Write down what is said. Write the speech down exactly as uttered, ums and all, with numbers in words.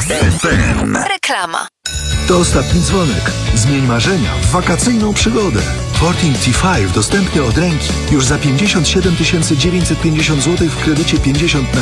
F M. Reklama. To ostatni dzwonek. Zmień marzenia w wakacyjną przygodę. Sporting T pięć dostępny od ręki. Już za pięćdziesiąt siedem tysięcy dziewięćset pięćdziesiąt złotych w kredycie pięćdziesiąt na